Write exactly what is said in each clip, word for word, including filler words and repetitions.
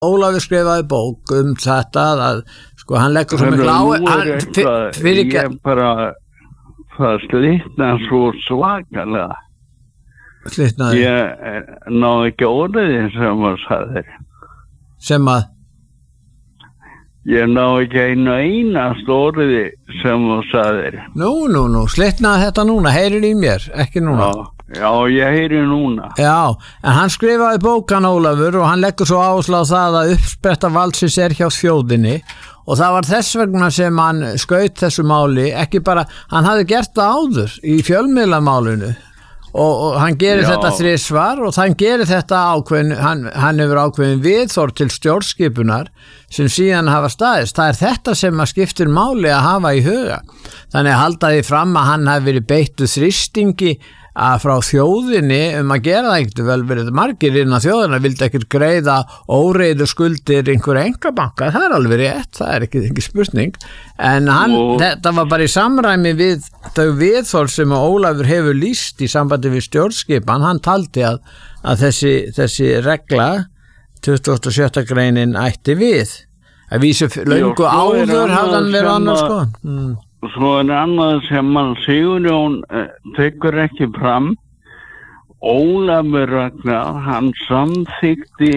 Ólafur skrifaði bók um þetta að sko hann leggur svo miklu á hann, eitthvað, fyrir ekki ég bara það slitna svo svakalega slitnaði ég náði ekki orðið sem að sagði sem að ég náði ekki einu einast orðið sem að sagði nú, nú, nú, slitnaði þetta núna heyrir í mér, ekki núna já, já, ég heyri núna já, en hann skrifaði bókan Ólafur og hann leggur svo áherslu á það að uppspretta valdsins er hjá þjóðinni og það var þess vegna sem hann skaut þessu máli, ekki bara hann hafði gert það áður í fjölmiðlamálinu og, og hann gerir Já. þetta þrisvar og hann gerir þetta ákveðin hann, hann hefur ákveðin viðþorf til stjórnskipunar sem síðan hafa staðist það er þetta sem að skiptir máli að hafa í huga þannig að halda því fram að hann hafi verið beittu þrýstingi að frá þjóðinni um að gera það ekkert vel verið margir innan þjóðina vildi ekkert greiða óreiðu skuldir einhverja engabanka, það er alveg rétt það er ekki, ekki spurning en hann, og... þetta var bara í samræmi við þau viðþorf sem Ólafur hefur lýst í sambandi við stjórnskipan hann taldi að, að þessi, þessi regla tuttugasta og sjötta greinin ætti við að vísu löngu áður hafði hann verið annars sko mm. Svo er annað sem mann Sigurjón eh, tekur ekki fram Ólafur Ragnar hann samþykti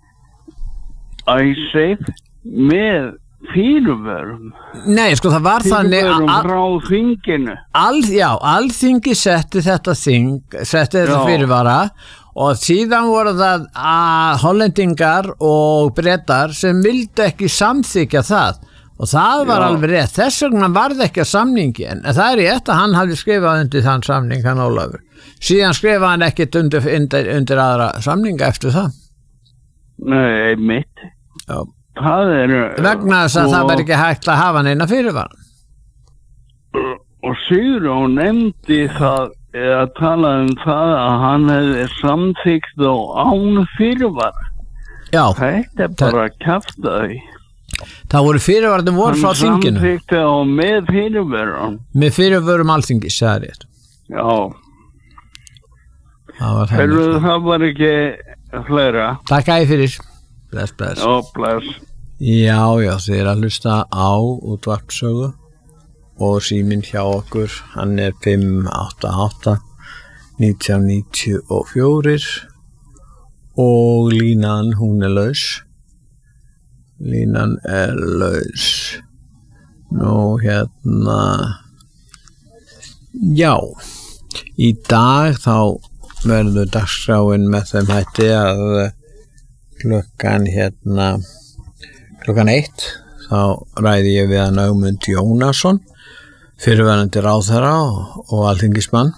Icesave með fyrirvörum Nei, sko það var þannig fyrirvörum frá þinginu al, Já, alþingi setti þetta þing setti þetta fyrirvara og síðan voru það að hollendingar og Bretar sem vildu ekki samþykja það og það var Já. alveg rétt, þess vegna var það ekki að samningi en það er rétt að hann hafði skrifað undir þann samning hann Ólafur síðan skrifaði hann ekkert undir, undir, undir aðra samninga eftir það Nei, mitt Já. það er vegna þess að og, það var ekki hægt að hafa hann eina fyrirvara og Sigurjón nefndi það eða talaði um það að hann hefði samþykkt og án fyrirvara Já. þetta er bara að kjafta því Það voru fyrirvarðum voru frá þinginu. Hann samþykti á með fyrirvörum. Með fyrirvörum alþingis, það er rétt. Já. Það var það. Heyrðu, það var ekki fleira. Takk að ég fyrir. Bless, bless. Já, bless. Já, já, þið er að hlusta á útvarpssögu og síminn hjá okkur, hann er fimm átta átta nítján níutíu og fjögur og línan hún er laus. Línan er laus. Nú hérna já í dag þá verður dagskráin með þeim hætti að klukkan hérna klukkan eitt þá ræði ég við hann Ögmund Jónasson fyrrverandi ráðherra og, og alþingismann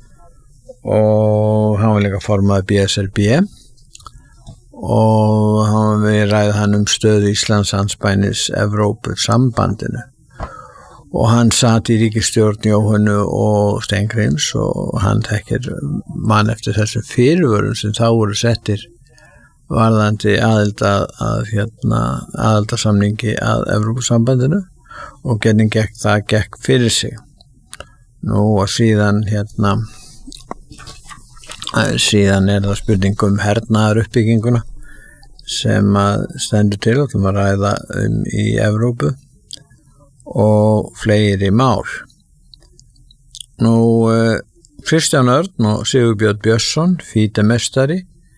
og hann var líka formaður B S R B og hann við ræði hann um stöðu Íslands andspænis Evrópusambandinu og hann sat í ríkisstjórn Jóhönnu og Steingríms og hann þekkir mann eftir þessum fyrirvörum sem þá voru settir varðandi aðild að, að hérna, aðildarsamningi að Evrópusambandinu og getning gekk það gekk fyrir sig. Nú og síðan hérna síðan er það spurning um hernaðar uppbygginguna sem að stendur til og það var ræða um í Evrópu og fleiri mál. Nú uh, Kristján Örn og Sigurbjörn Björnsson fítamestari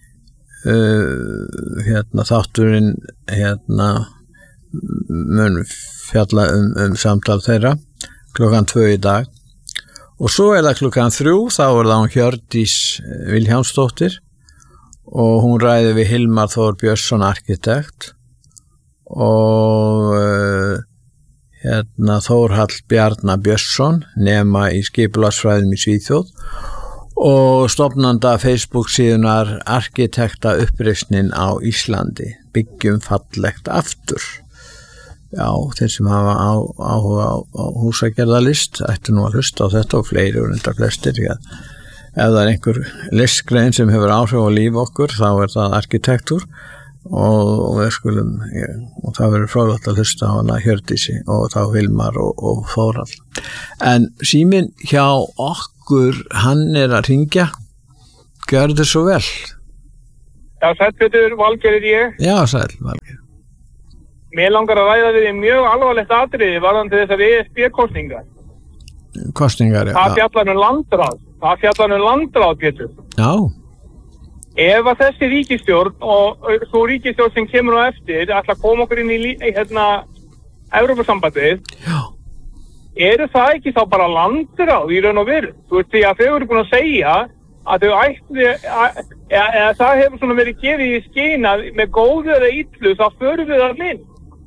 uh, hérna þátturinn hérna mun fjalla um, um samtal þeirra klukkan tvö í dag og svo er það klukkan þrjú þá er það hún Hjördís Vilhjálmsdóttir og hún ræði við Hilmar Þór Björnsson arkitekt og uh, hérna Þórhall Bjarna Björnsson nema í skipulagsfræðum í Svíþjóð og stofnanda Facebook síðunar arkitekta uppreisnin á Íslandi byggjum fallegt aftur. Já, þeir sem hafa á, áhuga á, á húsagerðarlist ættu nú að hlusta á þetta og fleiri og reynda flestir því að ef það er einhver listgrein sem hefur áhrif á líf okkur þá er það arkitektúr og, og við skulum ég, og það verður fróðlegt að hlusta á hana Hjördísi og þá Hilmar og, og Þórhall. En síminn hjá okkur hann er að hringja gjörðu svo vel. Já, sæll Pétur, Valgeir er ég. Já, sæll, Valgeir. Mér langar að ræða við þig mjög alvarlegt atriði varðandi þessar E S B-kosningar. Kosningar, já. Það fjallar um landráð. Það fjallar um landráð, Pétur. Já. Ef að þessi ríkisstjórn og svo ríkisstjórn sem kemur á eftir ætla að koma okkur inn í hérna Evrópusambandið, já. Eru það ekki þá bara landráð í raun og veru? Þú veist því að þau eru búin að segja að þau ætli, eða það hefur svona verið gefið í skyn að með góðu eða illu þá förum við að minn.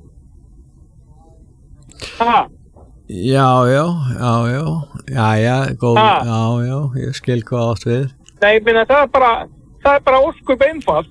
Ha? Já, já, já, já, já, já, góð, ha? já, já, ég skil hvað átt við. Nei, ég meina það er bara, það er bara óskup einfalt.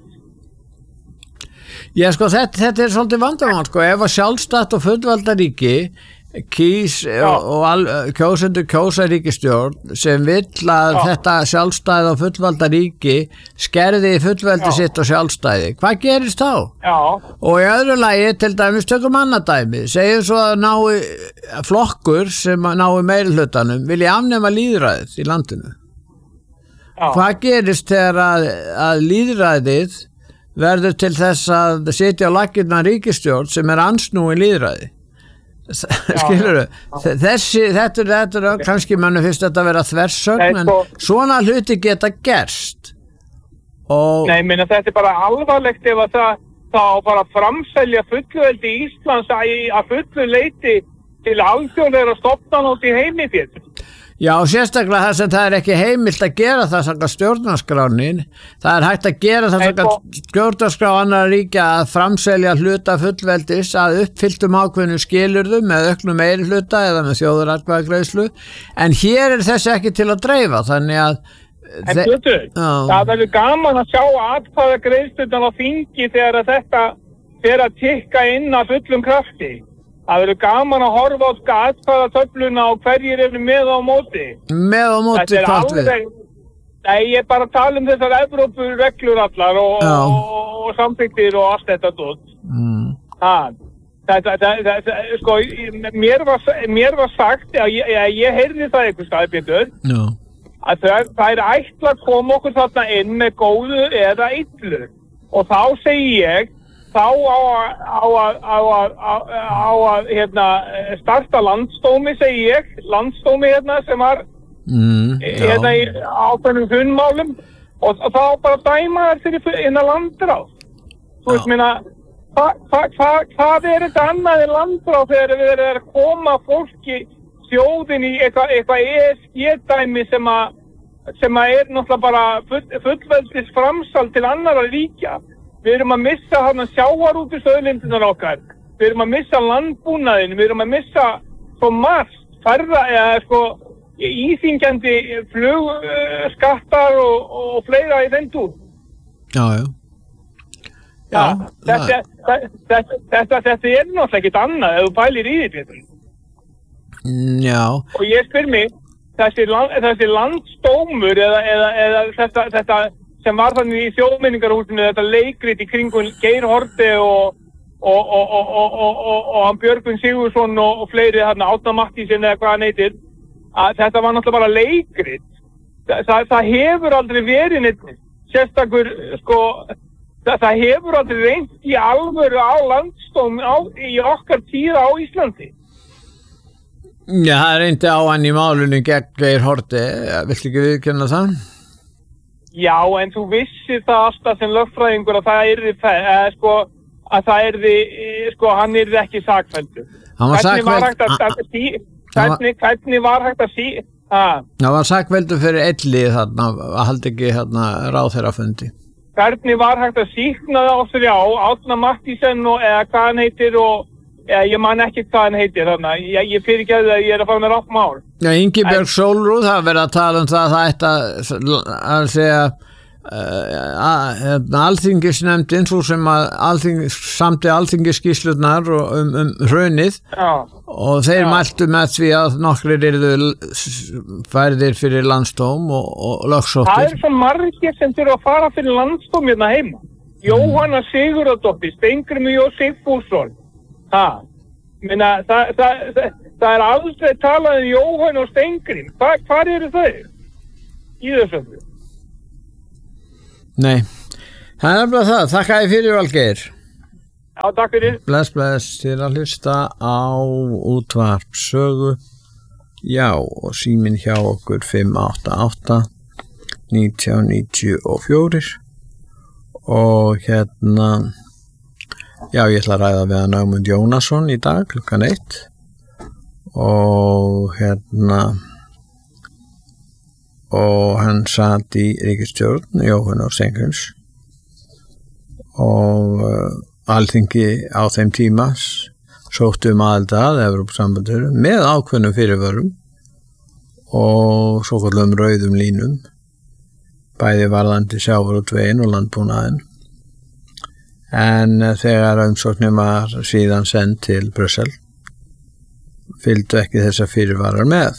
Já, sko, þetta, þetta er svolítið vandamál, sko, ef að sjálfstætt og fullvalda ríki kýs og, og al, kjósendur kjósa ríkisstjórn sem vill að Já. Þetta sjálfstæði og fullvalda ríki skerði fullveldi Já. Sitt og sjálfstæði. Hvað gerist þá? Já. Og í öðru lagi til dæmis tökum annað dæmi. Segjum svo að nái flokkur sem nái meirihlutanum vilja afnema lýðræðið í landinu. Já. Hvað gerist þegar að, að lýðræðið verður til þess að sitja á laggirnar ríkisstjórn sem er ansnúin lýðræði? Skilur þau? Þessi, þetta, þetta er kannski mann fyrst þetta að vera þversögn en svona hluti geta gerst og Nei, minna þetta er bara alvarlegt ef að það þá bara framselja fullveldi Íslands að, að fullu leiti til alþjóðlegra stofnana út í heimi fyrir. Já, sérstaklega það sem það er ekki heimilt að gera það samkvæmt stjórnarskránin. Það er hægt að gera það samkvæmt stjórnarskrá annarra ríkja að framselja hluta fullveldis að uppfylltum ákveðnum skilyrðum með auknum meirihluta eða með þjóðaratkvæðagreiðslu. En hér er þessi ekki til að dreifa, þannig að En Pétur, það verður gaman að sjá atkvæðagreiðslurnar á þingi þegar að þetta fer að tikka inn að fullum krafti. Það verður gaman að horfa á atkvæðatöfluna og hverjir eru með á móti. Með á móti hvað við? Nei, ég er bara að tala um þessar Evrópureglur allar og, og, og samþykktir og allt þetta dót. Mm. Það, það, það, það, sko, mér var, mér var sagt, að ég, ég, ég heyrði það eitthvað staði, Pétur, no. að það, það er ætla að koma okkur þarna inn með góðu eða illu. Og þá segi ég, þá á að, á að, á að, á að, hérna, starta landsdómi, segi ég, landsdómi hérna sem var mm, hérna í ákveðnum hundmálum og, og þá bara dæma þær fyrir hérna landráð. Þú veist, minna, hvað hva, hva, hvað er þetta annað en landráð þegar við erum að koma fólki þjóðin í eitthvað eitthva E S G-dæmi sem að, sem að er náttúrulega bara full, fullveldis framsal til annarra ríkja. Við erum að missa hana sjávarútvegsauðlindirnar okkar. Við erum að missa landbúnaðinn, við erum að missa svo margt, ferða eða sko íþyngjandi flugskattar og, og fleira í þeim túr. Já, já. Já, ja, þetta, þetta, þetta, þetta, þetta er náttúrulega ekkert annað ef þú pælir í því, Pétur. Já. Og ég spyr mig, þessi, land, þessi landsdómur eða, eða, eða þetta, þetta sem var þannig í þjóðmenningarhúsinu, þetta leikrit í kringum Geir Haarde og, og, og, og, og, og, og, og hann Björgvin Sigurðsson og, og fleiri, þarna Árna Matthíasson eða hvað hann heitir, að þetta var náttúrulega bara leikrit. Þa, það, það hefur aldrei verið neitt sérstakur, sko, það, það hefur aldrei reynt í alvöru á landsdóm á, í okkar tíða á Íslandi. Já, það reyndi á hann í málunum gegn Geir Haarde, viltu ekki viðurkenna það? Já, en þú vissir það alltaf sem lögfræðingur að það yrði, eða sko, að það yrði, sko, hann yrði ekki sakfelldur. Hann var sakfelldur. Hvernig, hvernig var hægt að sí, að? Það var sakfelldur fyrir elli þarna, að haldi ekki þarna ráðherrafundi. Hvernig var hægt að sýkna það á þrjá, Árna Matthíasson og eða hvað hann heitir og, eða ég man ekki hvað hann heitir þarna, ég, ég fyrirgeði að ég er að fara með rátt mál. Já, Ingibjörg Sólrún, það verið að tala um það að það ætti að, að segja uh, alþingisnefndin, svo sem að alþing, samti alþingisskýrslurnar um, um hrunið og þeir Já. Mæltu með því að nokkrir yrðu færðir fyrir landsdóm og, og lögsóttir. Það er svo margir sem þurfa að fara fyrir landsdóm hérna heima. Mm. Jóhanna Sigurðardóttir, Steingrímur J. Sigfússon. Það, minna, það, það, það, það er aldrei talað um Jóhann og Steingrím. Hva, hvar eru þau? Í þessu? Nei, Það er bara það, þakka þér fyrir Valgeir. Já, takk fyrir. Bless, bless, þér að hlusta á útvarp sögu. Já, og síminn hjá okkur fimm átta átta nítján níutíu og fjögur og hérna, já, ég ætla að ræða við hann Ögmund Jónasson í dag klukkan eitt og hérna og hann satt í ríkisstjórn Jóhann og Steingríms og uh, Alþingi á þeim tíma sóttu um aðild að Evrópusambandinu með ákveðnum fyrirvörum og svokallum rauðum línum bæði varðandi sjávarútveginn og landbúnaðinn en þegar umsóknin var síðan send til Brussel fylgdu ekki þessa fyrirvarar með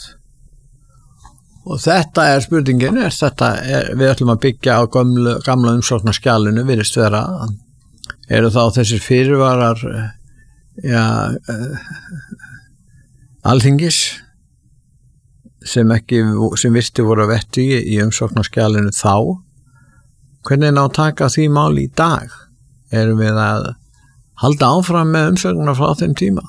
og þetta er spurningin er þetta, er, við ætlum að byggja á gamla, gamla umsóknarskjalinu virðist vera eru þá þessir fyrirvarar ja, uh, Alþingis sem ekki sem virti voru að vettu í, í umsóknarskjalinu þá hvernig ná taka því mál í dag erum við að halda áfram með umsóknar frá þeim tíma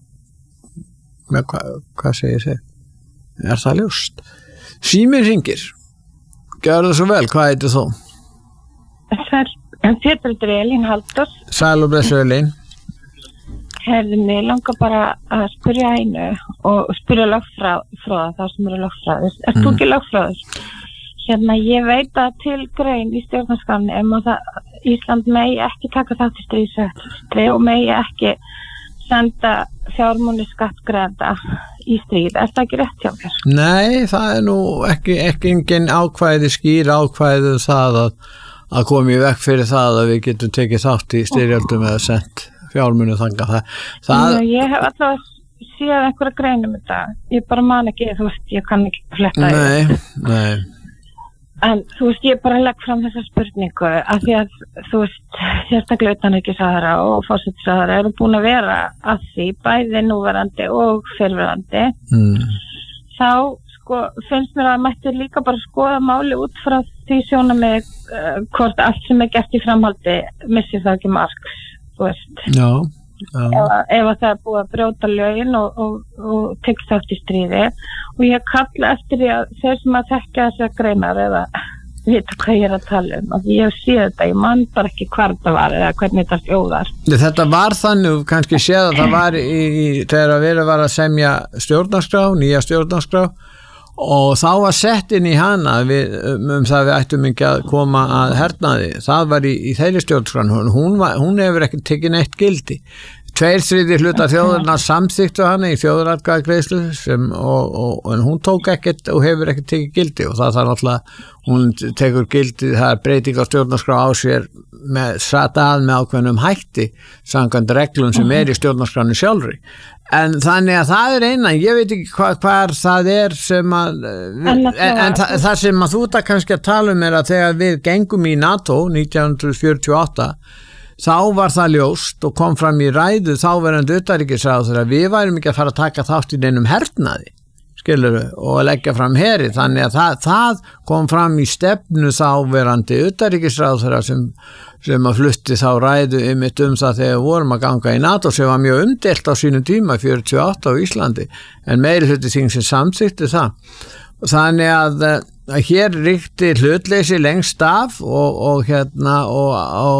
með hvað hva segir þið er það ljóst síminn hringir gjör það svo vel, hvað heitir þú? Sæl, Pétur Elín Halldórs. Sæl og blessu Elín. Herðu mig langar bara að spyrja einu og spyrja lögfræða þá sem eru lögfræðir. Er mm. þú ekki lögfræðir? Hérna, ég veit að til grein í stjórnarskránni um að það Ísland megi ekki taka þátt í stríðsrekstri og megi ekki senda fjármuni skattgreiðenda í stríð. Er það ekki rétt hjá þér? Nei, það er nú ekki, ekki engin ákvæði skýr ákvæði það að að koma í vekk fyrir það að við getum tekið þátt í styrjöldum eða sendt fjármuni þanga það, það... Já, ég hef alltaf séð einhverja greinum þetta ég bara man ekki, þú veist, ég kann ekki fletta Nei, nei en þú veist, ég bara legg fram þessa spurningu af því að, þú veist sérstaklega utanríkisráðherra og forsætisráðherra eru búin að vera að því bæði núverandi og fyrrverandi mm. þá sko, finnst mér að mætti líka bara skoða máli út frá því sjónarmið uh, hvort allt sem er gert í framhaldi missir það ekki mark, þú veist. Já, já. Ef, ef það er búið að brjóta lögin og, og, og tekst þátt í stríði og ég kalla eftir því að þeir sem að þekka þessar greinar eða vita hvað ég er að tala um, að ég sé þetta, ég man bara ekki hvar það var eða hvernig þetta hljóðar. Þetta var þannig, kannski séð að það var í, í þegar verið var að semja stjórnarskrá, nýja stjórnarskrá og þá var sett inn í hana við, um það við ættum ekki að koma að hernaði, það var í, í þeirri stjórnskran, hún, var, hún hefur ekki tekið neitt gildi, tveir þriðju hluta þjóðurna samþyktu hana í þjóðaratkvæðagreiðslu sem og, og, og hún tók ekkert og hefur ekki tekið gildi og það þarf náttúrulega, hún tekur gildi, það er breyting á stjórnarskrá á sér með satt að með ákveðnum hætti samkvæmt reglum sem er í stjórnarskránni sjálfri en þannig að það er eina ég veit ekki hvað hvar það er sem að en, en, en það, það sem að þú þetta kannski að tala um er að þegar við gengum í NATO nítján fjörutíu og átta þá var það ljóst og kom fram í ræðu þáverandi utanríkisráðherra að við værum ekki að fara að taka þátt í neinum hernaði skilurðu, og leggja fram heri þannig að það, það kom fram í stefnu þáverandi utanríkisráðherra sem, sem að flutti þá ræðu einmitt um það þegar vorum að ganga í NATO sem var mjög umdeilt á sínum tíma fjörutíu og átta á Íslandi en meiri hluti þing sem samþykti það þannig að, að hér ríkti hlutleysi lengst af og, og hérna og,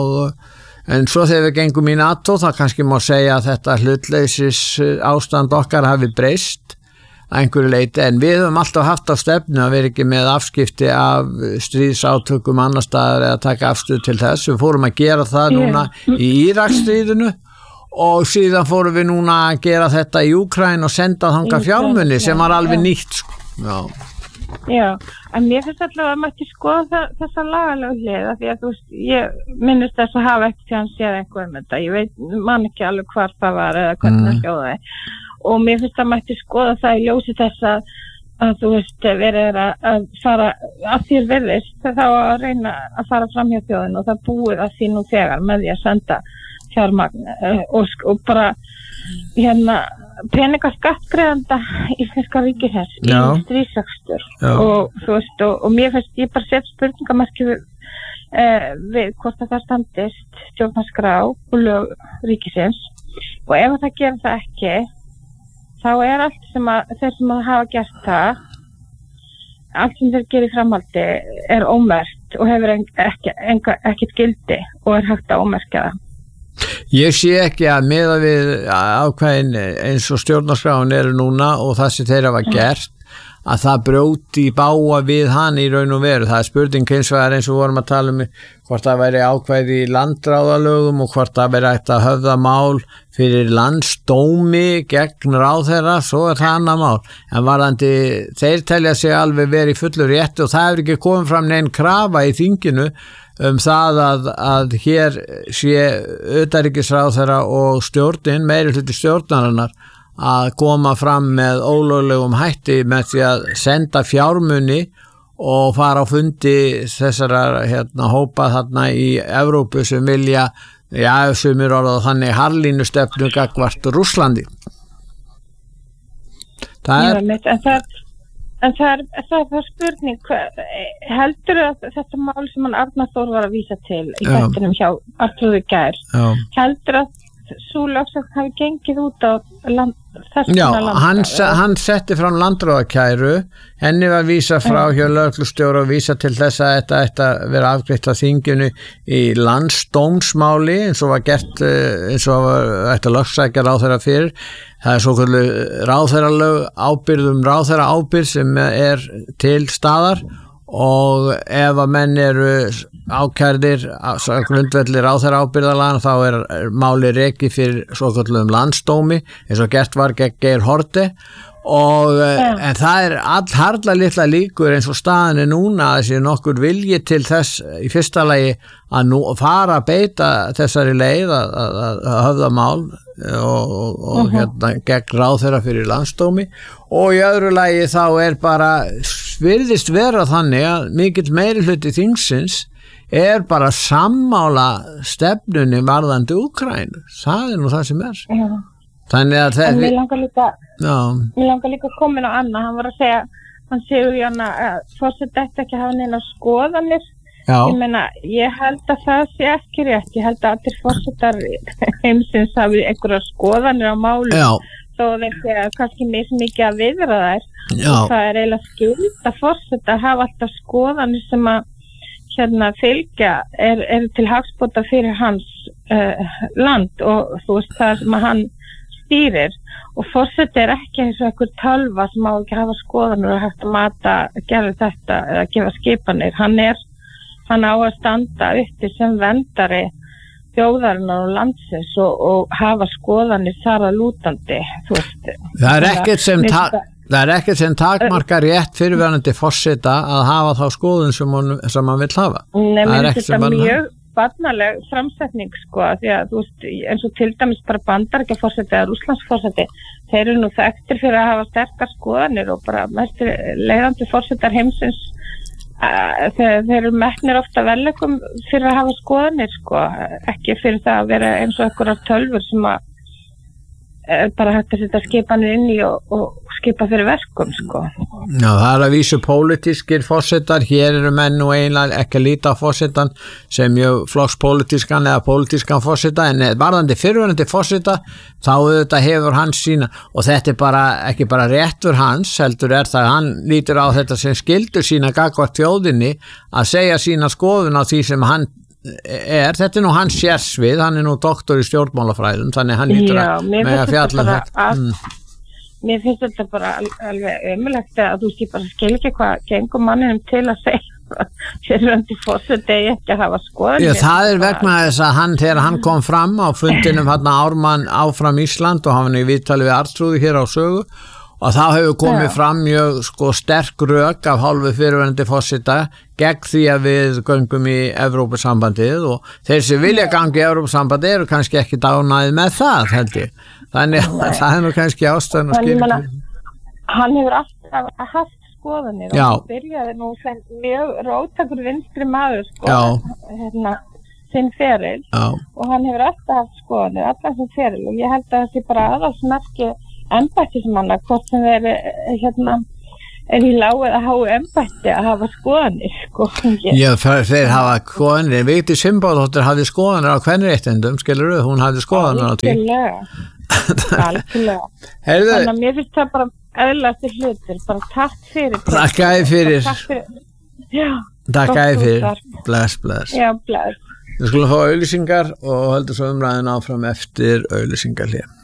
og en svo þegar við gengum í NATO þá kannski má segja að þetta hlutleysis ástand okkar hafi breyst að einhverju leyti en við höfum alltaf haft á stefnu að vera ekki með afskipti af stríðsátökum annar staðar eða taka afstöð til þess. Við fórum að gera það núna í Íraksstríðinu og síðan fórum við núna að gera þetta í Úkraínu og senda þangað fjármuni sem var alveg nýtt. Já. Já, en mér finnst alltaf að mætti skoða þessa lagalegu hlið af því að þú veist, ég minnist þess að hafa ekkert síðan séð einhver um þetta. Ég veit, man ekki alveg hvar það var eða hvernig það mm. hljóðaði. Og mér finnst að mætti skoða það í ljósi þess að, að þú veist, verið að, að fara að þér verðist þá að reyna að fara fram hjá þjóðin og það búið að því nú þegar með því að senda fjármagn og, og bara hérna peninga skattgreiðanda íslenska ríkisins í stríðsrekstur og þú veist og, og mér finnst ég bara sett spurningamarki við, uh, við hvort að það standist stjórnarskrá og lög ríkisins og ef það gerir það ekki þá er allt sem að þeir sem að hafa gert það allt sem þeir gerir í framhaldi er ómerkt og hefur ekki, ekkert gildi og er hægt að ómerkja það. Ég sé ekki að miða við ákveðin eins og stjórnarskráin eru núna og það sem þeir hafa gert að það brjóti í báa við hann í raun og veru. Það er spurning hins vegar eins og við vorum að tala um hvort það væri ákvæði í landráðalögum og hvort það væri hægt að höfða mál fyrir landsdómi gegn ráðherra, svo er það annað mál. En varðandi þeir telja sig alveg verið í fullu rétti og það hefur ekki komið fram neinn krafa í þinginu um það að, að hér sé utanríkisráðherra og stjórnin, meiri hluti stjórnarinnar að koma fram með ólöglegum hætti með því að senda fjármuni og fara á fundi þessara hérna, hópa þarna í Evrópu sem vilja, já, sumir orðað þannig harðlínustefnu gagnvart Rússlandi. Það er... Já, en það, en það er, það er spurning, heldur að þetta mál sem hann Arnar Þór var að vísa til í þættinum hjá Artrúði gær, Já. heldur að svo lögsagt hafi gengið út á land, Já, hann, hann setti fram landráðakæru, henni var vísa frá hjá lögreglustjóra og vísa til þess að þetta ætti að vera afgreitt af þinginu í landsdómsmáli eins og var gert, eins og var ætti að lögsækja ráðherra fyrir. Það er svo kvöldu ráðherralög ábyrðum ráðherra ábyrð sem er til staðar og ef að menn eru ákærðir grundvelli ráðherra ábyrgðarlaganna þá er, er máli rekið fyrir svokölluðum landsdómi eins og gert var gegn Geir Haarde og ja. en það er allharla litla líkur eins og staðan er núna að þessi nokkur vilji til þess í fyrsta lagi að nú fara að beita þessari leið að, að, að höfða mál og, og, og uh-huh. hérna gegn ráðherra fyrir landsdómi og í öðru lagi þá er bara virðist vera þannig að mikill meiri hluti þingsins er bara sammála stefnunni varðandi Úkraínu. Það er nú það sem er. Já. Þannig að það... Mér langar líka, mér langar líka komin á Anna, hann var að segja, hann segur í hana að forseti ætti ekki að hafa neina skoðanir. Já. Ég meina, ég held að það sé ekki rétt. Ég held að allir forsetar heimsins hafi einhverja skoðanir á máli. Já. Þó þeir segja kannski mismikið að viðra þær. Já. Og það er eiginlega skuld að forseta að hafa alltaf skoðanir sem að hérna fylgja er, er til hagsbóta fyrir hans uh, land og þú veist það sem að hann stýrir og forseti er ekki eins og einhver tölva sem á ekki hafa skoðanir og hægt að mata gera þetta eða gefa skipanir. Hann er, hann á að standa uppi sem verndari þjóðarinnar og landsins og, og hafa skoðanir þar að lútandi, þú veist. Það er ekkert sem ta- Það er ekkert sem takmarkar rétt fyrirverandi forseta að hafa þá skoðun sem hann, sem hann vill hafa. Nei, menn þetta er mjög barnaleg framsetning sko, því að þú veist, eins og til dæmis bara Bandaríkjaforseti eða Rússlandsforseti, þeir eru nú þekktir fyrir að hafa sterkar skoðanir og bara mest leiðandi forsetar heimsins, uh, þeir, þeir eru metnir ofta velleikum fyrir að hafa skoðanir sko, ekki fyrir það að vera eins og einhverjar tölfur sem að bara hægt að setja skipanir inn í og, og skipa fyrir verkum sko. Já, það er að vísu pólitískir forsetar, hér eru menn og eiginlega ekki að líta á forsetan sem mjög flokkspólitískan eða pólitískan forseta en varðandi fyrrverandi forseta þá auðvitað hefur hans sína og þetta er bara ekki bara réttur hans heldur er það að hann lítur á þetta sem skyldur sína gagnvart þjóðinni að segja sína skoðun á því sem hann er, þetta er nú hans sérsvið, hann er nú doktor í stjórnmálafræðum, þannig hann lítur að með að fjalla þetta. Mm. Mér finnst þetta bara alveg ömulegt að þú sé bara skil ekki hvað gengur manninum til að segja fyrrverandi forseti ekki að hafa skoðanir. Já, það er vegna þess að hann, þegar hann kom fram á fundinum hann Ármann áfram Ísland og hann var í viðtali við Artrúði hér á Sögu og þá hefur komið Já. fram mjög sko sterk rök af hálfu fyrirverandi forseta gegn því að við göngum í Evrópusambandið og þeir sem vilja gangi í Evrópusambandið eru kannski ekki dánaðið með það held ég. Þannig að það er nú kannski ástæðan að skilja. Hann hefur alltaf haft skoðanir Já. og byrjaði nú sem mjög róttakur vinstri maður sko, hérna, sinn feril Já. og hann hefur alltaf haft skoðanir, alltaf sinn feril og ég held að það sé bara aðalsmerki embættismanna, hvort sem veri hérna er í lágu að hafa embætti að hafa skoðanir, sko. Já, þeir hafa skoðanir. Vigdís Finnbogadóttir hafði skoðanir á kvenréttindum, skilur þú? Hún hafði skoðanir á því. Algjörlega. Algjörlega. Heyrðu. Þannig að mér finnst það bara eðlæsti hlutir, bara takk fyrir. Takkaði fyrir. Takk fyrir. Já. Takkaði fyrir. Bless, bless. Já, bless. Við skulum fá auglýsingar og höldum svo umræðin áfram eftir auglýsingarhlé.